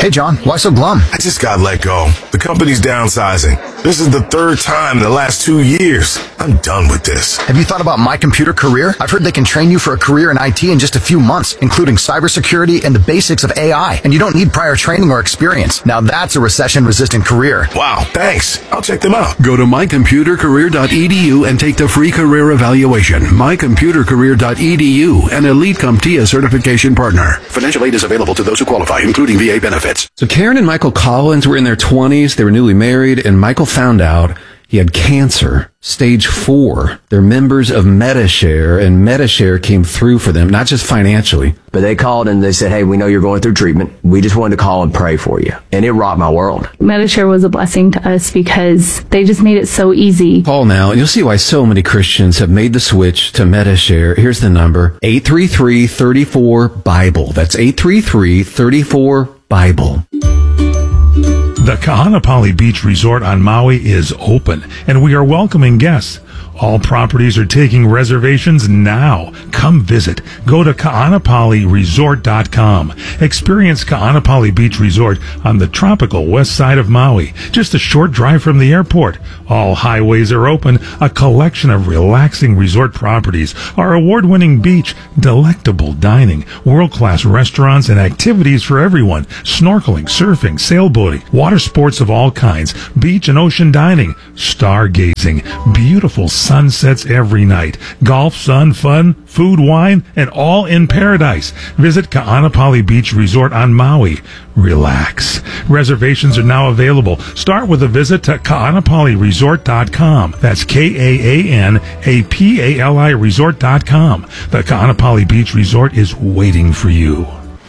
Hey, John, why so glum? I just got let go. The company's downsizing. This is the third time in the last 2 years. I'm done with this. Have you thought about My Computer Career? I've heard they can train you for a career in IT in just a few months, including cybersecurity and the basics of AI. And you don't need prior training or experience. Now that's a recession-resistant career. Wow, thanks. I'll check them out. Go to mycomputercareer.edu and take the free career evaluation. mycomputercareer.edu, an Elite CompTIA certification partner. Financial aid is available to those who qualify, including VA benefits. So Karen and Michael Collins were in their 20s. They were newly married, and Michael found out he had cancer, stage 4. They're members of Medi-Share, and Medi-Share came through for them, not just financially. But they called and they said, hey, we know you're going through treatment. We just wanted to call and pray for you. And it rocked my world. Medi-Share was a blessing to us because they just made it so easy. Call now, and you'll see why so many Christians have made the switch to Medi-Share. Here's the number, 833-34-BIBLE. That's 833-34-BIBLE. The Kahanapali Beach Resort on Maui is open, and we are welcoming guests. All properties are taking reservations now. Come visit. Go to kahanapaliresort.com. Experience Kahanapali Beach Resort on the tropical west side of Maui, just a short drive from the airport. All highways are open, a collection of relaxing resort properties, our award-winning beach, delectable dining, world-class restaurants, and activities for everyone. Snorkeling, surfing, sailboating, water sports of all kinds, beach and ocean dining, stargazing, beautiful sunsets every night, golf, sun, fun, food, wine, and all in paradise. Visit Kahanapali Beach Resort on Maui. Relax. Reservations are now available. Start with a visit to kahanapaliresort.com. That's KAANAPALI resort.com. The Kahanapali Beach Resort is waiting for you.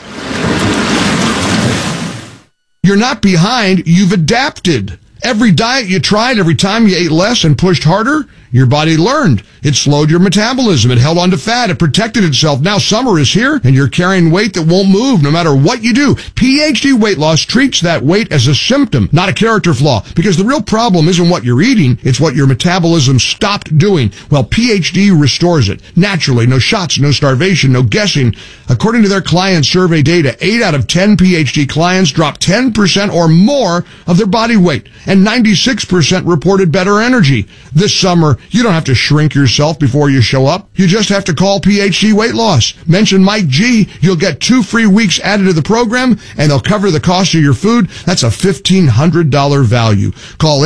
You're not behind, you've adapted. Every diet you tried, every time you ate less and pushed harder, your body learned. It slowed your metabolism. It held on to fat. It protected itself. Now summer is here, and you're carrying weight that won't move no matter what you do. PhD Weight Loss treats that weight as a symptom, not a character flaw, because the real problem isn't what you're eating, it's what your metabolism stopped doing. Well, PhD restores it. Naturally, no shots, no starvation, no guessing. According to their client survey data, 8 out of 10 PhD clients dropped 10% or more of their body weight, and 96% reported better energy. This summer, you don't have to shrink yourself before you show up. You just have to call PhD Weight Loss. Mention Mike G. You'll get 2 free weeks added to the program, and they'll cover the cost of your food. That's a $1,500 value. Call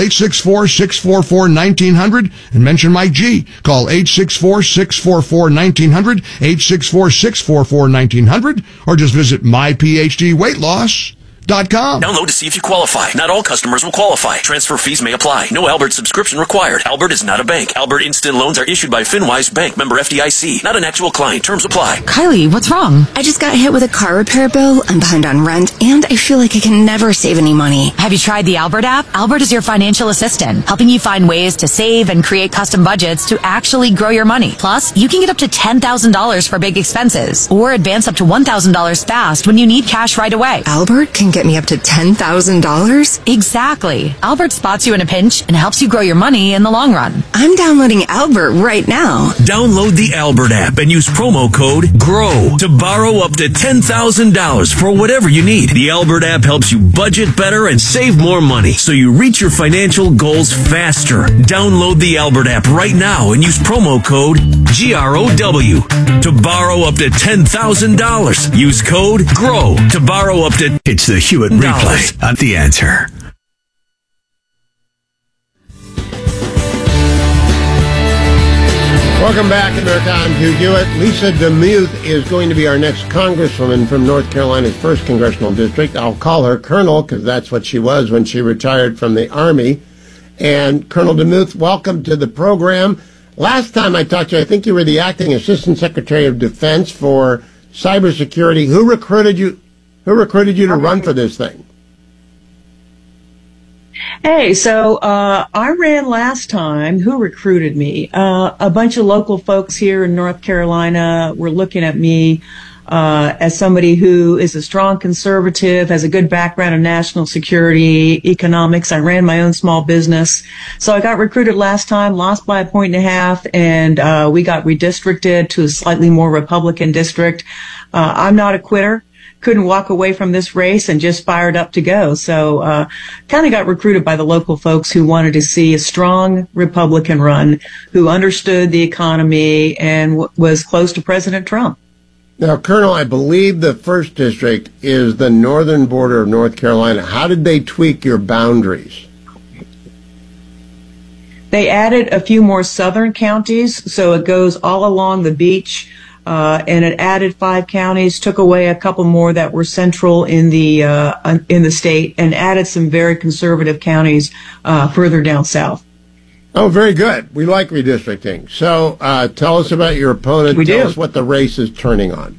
864-644-1900 and mention Mike G. Call 864-644-1900, 864-644-1900, or just visit myphdweightloss.com. Download to see if you qualify. Not all customers will qualify. Transfer fees may apply. No Albert subscription required. Albert is not a bank. Albert Instant Loans are issued by FinWise Bank, member FDIC. Not an actual client. Terms apply. Kylie, what's wrong? I just got hit with a car repair bill. I'm behind on rent, and I feel like I can never save any money. Have you tried the Albert app? Albert is your financial assistant, helping you find ways to save and create custom budgets to actually grow your money. Plus, you can get up to $10,000 for big expenses, or advance up to $1,000 fast when you need cash right away. Albert can get me up to $10,000? Exactly. Albert spots you in a pinch and helps you grow your money in the long run. I'm downloading Albert right now. Download the Albert app and use promo code GROW to borrow up to $10,000 for whatever you need. The Albert app helps you budget better and save more money so you reach your financial goals faster. Download the Albert app right now and use promo code GROW to borrow up to $10,000. Use code GROW to borrow up to... It's the Hewitt Replay at The Answer. Welcome back, America. I'm Hugh Hewitt. Lisa DeMuth is going to be our next congresswoman from North Carolina's 1st Congressional District. I'll call her Colonel because that's what she was when she retired from the Army. And Colonel DeMuth, welcome to the program. Last time I talked to you, I think you were the acting Assistant Secretary of Defense for Cybersecurity. Who recruited you to run for this thing? Hey, so I ran last time. Who recruited me? A bunch of local folks here in North Carolina were looking at me as somebody who is a strong conservative, has a good background in national security, economics. I ran my own small business. So I got recruited last time, lost by 1.5 points, and we got redistricted to a slightly more Republican district. I'm not a quitter. couldn't walk away from this race and just fired up to go. So, kind of got recruited by the local folks who wanted to see a strong Republican run, who understood the economy and was close to President Trump. Now, Colonel, I believe the 1st District is the northern border of North Carolina. How did they tweak your boundaries? They added a few more southern counties, so it goes all along the beach, and it added 5 counties, took away a couple more that were central in the state, and added some very conservative counties further down south. Oh, very good. We like redistricting. So tell us about your opponent. Tell us what the race is turning on.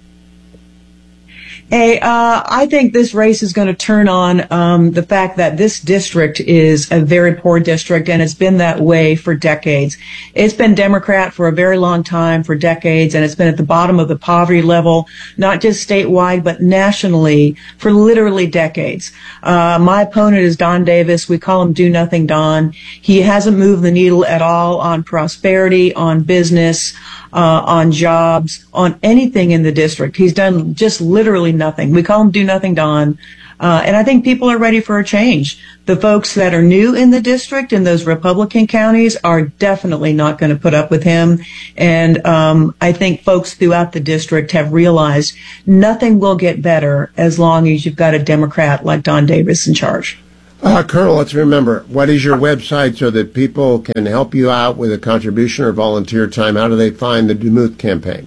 Hey, I think this race is going to turn on the fact that this district is a very poor district, and it's been that way for decades. It's been Democrat for a very long time, for decades, and it's been at the bottom of the poverty level, not just statewide, but nationally for literally decades. My opponent is Don Davis. We call him Do Nothing Don. He hasn't moved the needle at all on prosperity, on business, on jobs, on anything in the district. He's done just literally nothing. We call him Do Nothing Don. And I think people are ready for a change. The folks that are new in the district in those Republican counties are definitely not going to put up with him. And I think folks throughout the district have realized nothing will get better as long as you've got a Democrat like Don Davis in charge. Colonel, let's remember, what is your website so that people can help you out with a contribution or volunteer time? How do they find the Demuth campaign?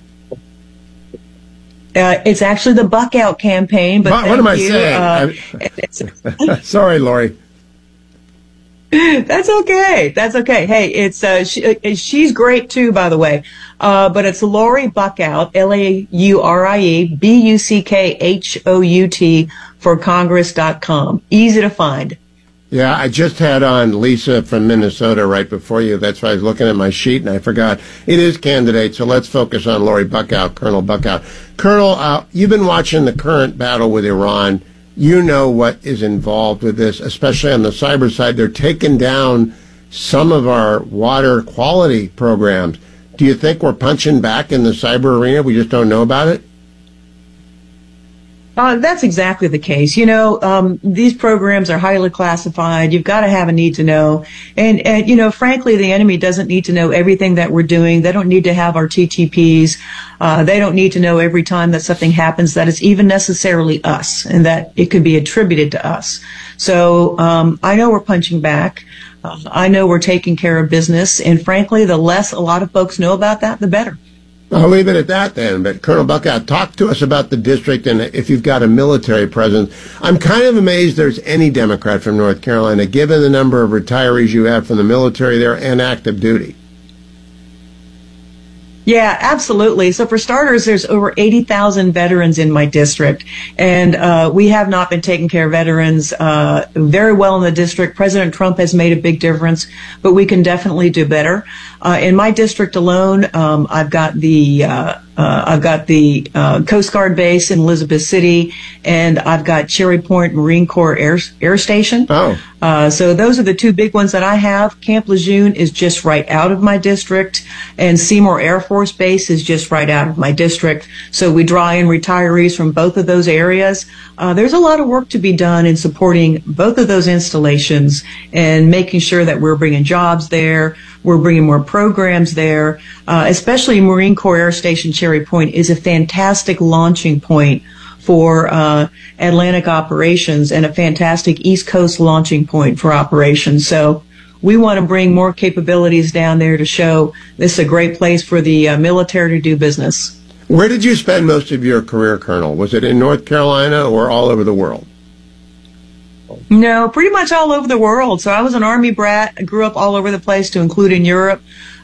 It's actually the Buckout campaign. But what am I saying? Sorry, Lori. That's okay. That's okay. Hey, it's she's great too, by the way. But it's Lori Buckout, LAURIE BUCKHOUT for Congress.com. Easy to find. Yeah, I just had on Lisa from Minnesota right before you. That's why I was looking at my sheet and I forgot. It is candidate, so let's focus on Lori Buckout, Colonel Buckout. Colonel, you've been watching the current battle with Iran. You know what is involved with this, especially on the cyber side. They're taking down some of our water quality programs. Do you think we're punching back in the cyber arena? We just don't know about it? That's exactly the case. You know, these programs are highly classified. You've got to have a need to know. And, you know, frankly, the enemy doesn't need to know everything that we're doing. They don't need to have our TTPs. They don't need to know every time that something happens that it's even necessarily us and that it could be attributed to us. So, I know we're punching back. I know we're taking care of business. And frankly, the less a lot of folks know about that, the better. I'll leave it at that then. But Colonel Buckout, talk to us about the district and if you've got a military presence. I'm kind of amazed there's any Democrat from North Carolina, given the number of retirees you have from the military there and active duty. Yeah, absolutely. So for starters, there's over 80,000 veterans in my district, and we have not been taking care of veterans very well in the district. President Trump has made a big difference, but we can definitely do better. In my district alone, I've got the Coast Guard base in Elizabeth City, and I've got Cherry Point Marine Corps Air Station. Oh. So those are the two big ones that I have. Camp Lejeune is just right out of my district, and Seymour Air Force Base is just right out of my district. So we draw in retirees from both of those areas. There's a lot of work to be done in supporting both of those installations and making sure that we're bringing jobs there. We're bringing more programs there, especially Marine Corps Air Station Cherry Point is a fantastic launching point for Atlantic operations and a fantastic East Coast launching point for operations. So we want to bring more capabilities down there to show this is a great place for the military to do business. Where did you spend most of your career, Colonel? Was it in North Carolina or all over the world? No, pretty much all over the world. So I was an Army brat. I grew up all over the place, to include in Europe.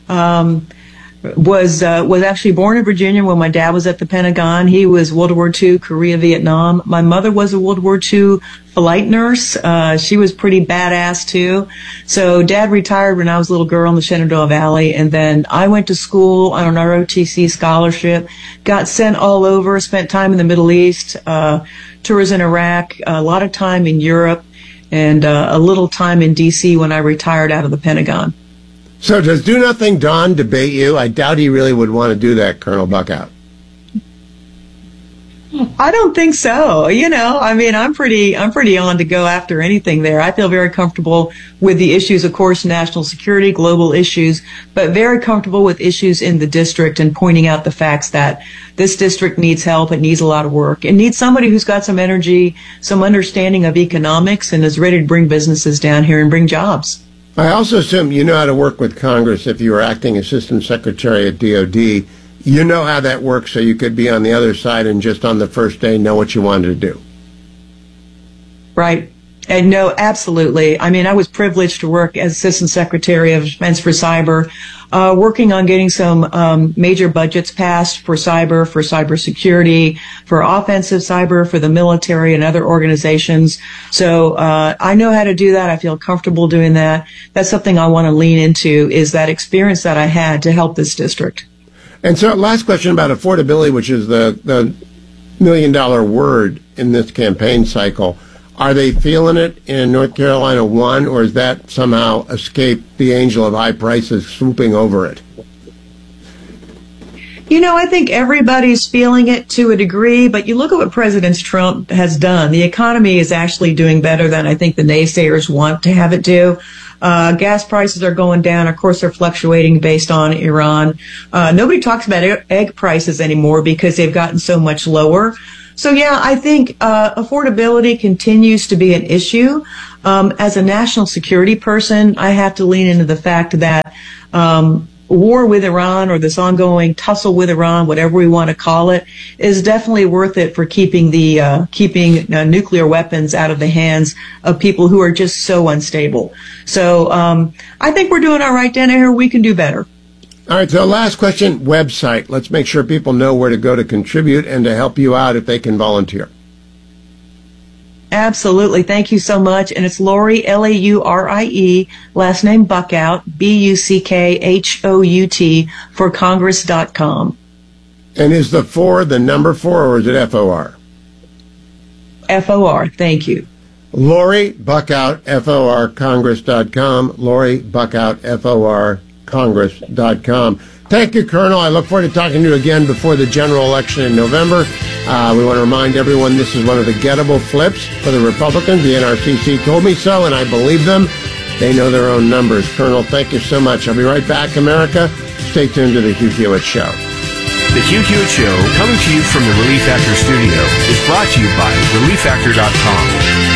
Was actually born in Virginia when my dad was at the Pentagon. He was World War II, Korea, Vietnam. My mother was a World War II flight nurse. She was pretty badass too. So Dad retired when I was a little girl in the Shenandoah Valley, and then I went to school on an ROTC scholarship, got sent all over, spent time in the Middle East, tours in Iraq, a lot of time in Europe, and a little time in D.C. when I retired out of the Pentagon. So does Do Nothing Don debate you? I doubt he really would want to do that, Colonel Buckout. I don't think so. I'm pretty on to go after anything there. I feel very comfortable with the issues, of course, national security, global issues, but very comfortable with issues in the district and pointing out the facts that this district needs help. It needs a lot of work. It needs somebody who's got some energy, some understanding of economics, and is ready to bring businesses down here and bring jobs. I also assume you know how to work with Congress if you were acting assistant secretary at DOD. You know how that works, so you could be on the other side and just on the first day know what you wanted to do. Right. And no, absolutely. I mean, I was privileged to work as Assistant Secretary of Defense for Cyber, working on getting some major budgets passed for cybersecurity, for offensive cyber, for the military and other organizations. So I know how to do that. I feel comfortable doing that. That's something I want to lean into, is that experience that I had to help this district. And so last question about affordability, which is the $1 million word in this campaign cycle. Are they feeling it in North Carolina 1, or has that somehow escaped the angel of high prices swooping over it? I think everybody's feeling it to a degree, but you look at what President Trump has done. The economy is actually doing better than I think the naysayers want to have it do. Gas prices are going down. Of course, they're fluctuating based on Iran. Nobody talks about egg prices anymore because they've gotten so much lower. So, yeah, I think affordability continues to be an issue. As a national security person, I have to lean into the fact that war with Iran, or this ongoing tussle with Iran, whatever we want to call it, is definitely worth it for keeping nuclear weapons out of the hands of people who are just so unstable. So I think we're doing all right, Danaher. We can do better. All right, so last question, website. Let's make sure people know where to go to contribute and to help you out if they can volunteer. Absolutely. Thank you so much. And it's Laurie, Laurie, last name Buckout, Buckhot, for Congress.com. And is the 4 the number 4, or is it FOR? FOR. Thank you. Laurie Buckout, FOR, Congress.com. Laurie Buckout, FOR, Congress.com. Thank you, Colonel. I look forward to talking to you again before the general election in November. We want to remind everyone this is one of the gettable flips for the Republicans. The NRCC told me so, and I believe them. They know their own numbers. Colonel, thank you so much. I'll be right back, America. Stay tuned to the Hugh Hewitt Show. The Hugh Hewitt Show, coming to you from the Relief Factor studio, is brought to you by ReliefFactor.com.